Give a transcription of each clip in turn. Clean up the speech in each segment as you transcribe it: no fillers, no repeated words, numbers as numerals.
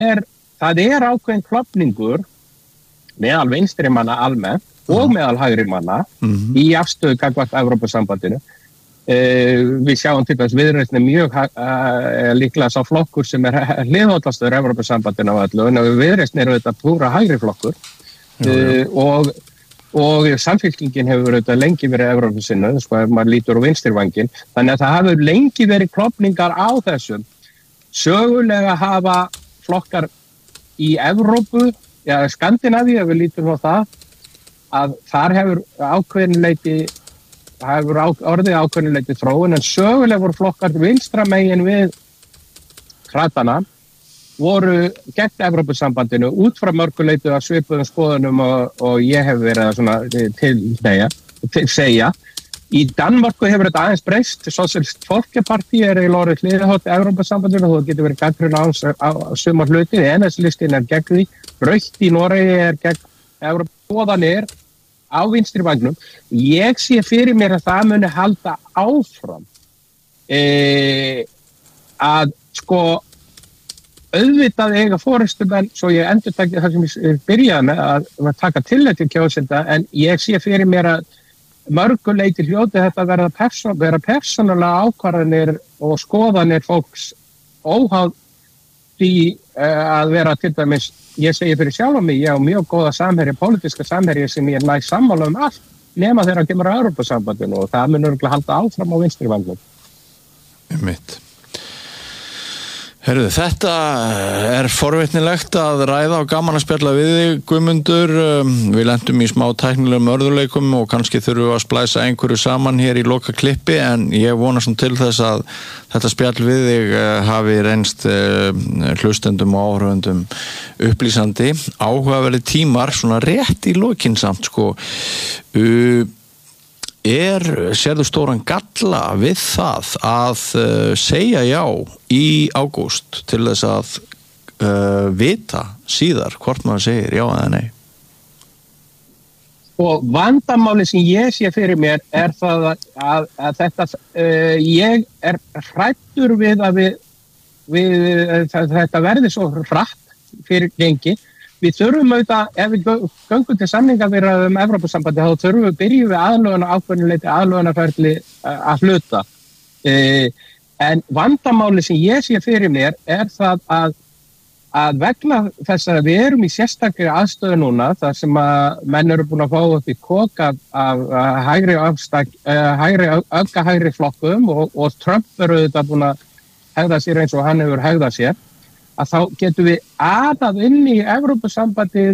það ákveðin klofningur meðal vinstri manna almennt og meðal hægri manna í afstöðu gagnvart Evrópusambandinu. Við sjáum til þess Viðreisn mjög líklega sá flokkur sem hliðhollastur Evrópusambandinu á öllu, en Viðreisn þetta púra hægri flokkur og Samfylkingin hefur þetta lengi verið Evrópusinnu, sko, ef maður lítur á vinstrivænginn, þannig að það hefur lengi verið klofningar á þessum. Sögulega hafa flokkar í Evrópu, Skandinavíu, ef við lítum á það, að þar hefur orðið ákveðnuleiti þróun, en sögulega voru flokkar vinstra megin við kratana voru gegn Evrópusambandinu út frá mörguleitu að svipuðum skoðunum og ég hef verið að svona segja. Í Danmörku hefur þetta aðeins breyst, Socialist Folkeparti í lórið hliðahótt Evrópusambandinu og það getur verið gagnrýni á sumar hluti, NS-listin gegn því, Rautt í Noregi gegn Evrópusambandinu á vinstri vagnum. Ég sé fyrir mér að það muni halda áfram að sko auðvitað eiga forystumenn, svo ég endurtaki það sem ég byrjaði með að taka tillit til kjósenda, en ég sé fyrir mér að mörguleiti hljóti þetta vera persónulega ákvarðanir og skoðanir fólks óháð því að vera til dæmis, ég segi fyrir sjálf mig, ég á mjög góða samherja, pólitíska samherja sem ég næ sammála allt nema þegar kemur að Evrópusambandinu og það mun örugglega halda áfram á vinstri vagnum. Einmitt. Heyrðu, þetta forvitnilegt að ræða og gaman að spjalla við þig, Guðmundur. Við lentum í smá tæknilegum örðuleikum og kannski þurfum við að splæsa einhverju saman hér í loka klippi, en ég vona svona til þess að þetta spjall við þig hafi reynst hlustendum og áhorfendum upplýsandi. Áhugaverðir tímar, svona rétt í lokin samt, sko. Sérðu stóran galla við það að segja já í ágúst til þess að vita síðar hvort maður segir já eða nei? Og vandamáli sem ég sé fyrir mér það að þetta ég hræddur við að þetta verði svo hratt fyrir gengi. Við þurfum auðvitað, ef við göngum til samningaviðræðum Evrópusambandi, þá byrjum við aðlögunarferli að hluta. En vandamáli sem ég sé fyrir mér það að vegna þess að við erum í sérstakri aðstöðu núna, þar sem að menn eru búin að fá upp í kok af hægri flokkum og Trump eru auðvitað búin að hegða sér eins og hann hefur hegðað sér, að þá getum við aðað inn í Evrópusambandið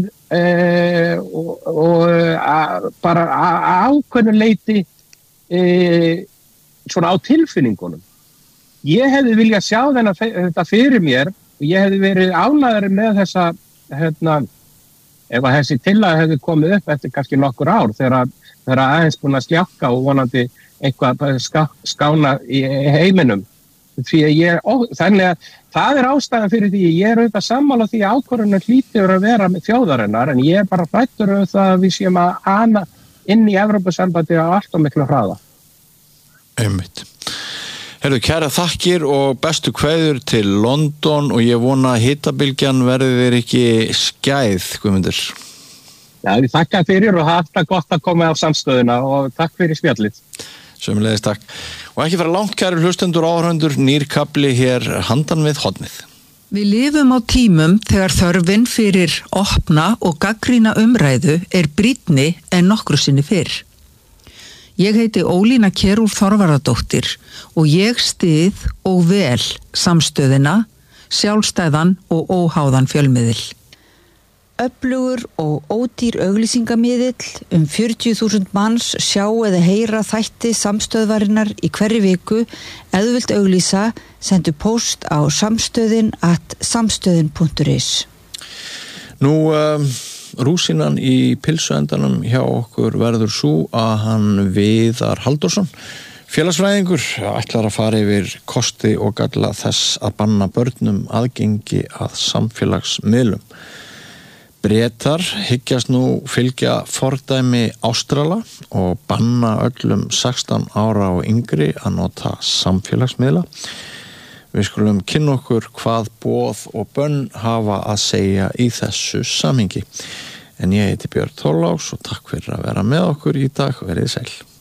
og bara ákveðnuleiti svona á tilfinningunum. Ég hefði viljað sjá þetta fyrir mér og ég hefði verið ánægðari með þessa, ef að þessi tillaga hefði komið upp eftir kannski nokkur ár þegar aðeins búin að sljákka og vonandi eitthvað skána í heiminum. Þannig að það ástæðan fyrir því ég auðvitað sammála því ákvörðunin hlýtur að vera með þjóðarinnar, en ég bara hræddur það að við séum að ana inn í Evrópusambandi á allt og miklu hraða. Einmitt. Heyrðu, kæra þakkir og bestu kveður til London og ég vona að hitabylgjan verði þér ekki skæð, Guðmundur. Já, ég þakka fyrir og haft það gott að koma á samstöðuna og takk fyrir spjallið. Sömuleiðis takk. Og ekki fara langt, kæru hlustendur og áhorfendur, nýr kafli hér handan við hornið. Við lifum á tímum þegar þörfin fyrir opna og gagnrýna umræðu brýnni en nokkru sinni fyrr. Ég heiti Ólína Kjerúlf Þorvarðardóttir og ég styð og vel samstöðina, sjálfstæðan og óháðan fjölmiðil. Öflugur og ódýr auglýsingamiðill 40.000 manns sjá eða heyra þætti samstöðvarinnar í hverri viku. Ef þú vilt auglýsa, sendu post á samstöðin.is. Nú, rúsinan í pilsuendanum hjá okkur verður svo að hann Viðar Halldórsson, félagsfræðingur, ætlar að fara yfir kosti og galla þess að banna börnum aðgengi að samfélagsmiðlum. Bretar hyggjast nú fylgja fordæmi Ástrala og banna öllum 16 ára og yngri að nota samfélagsmiðla. Við skulum kynna okkur hvað boð og bönn hafa að segja í þessu samhengi. En ég heiti Björn Þorláks og takk fyrir að vera með okkur í dag. Verið sæl.